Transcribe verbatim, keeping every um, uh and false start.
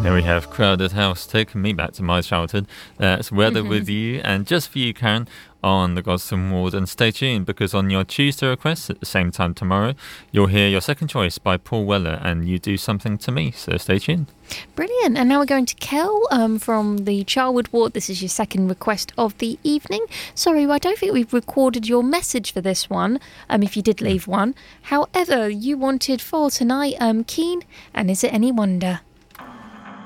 There we have Crowded House, taking me back to my childhood. That's Weather with you, and just for you, Karen, on the Gosden Ward. And stay tuned, because on your Tuesday request at the same time tomorrow, you'll hear your second choice by Paul Weller and You Do Something to Me. So stay tuned. Brilliant. And now we're going to Kel um, from the Charwood Ward. This is your second request of the evening. Sorry, I don't think we've recorded your message for this one, um, if you did leave one. However, you wanted For Tonight, um, Keen, and Is It Any Wonder?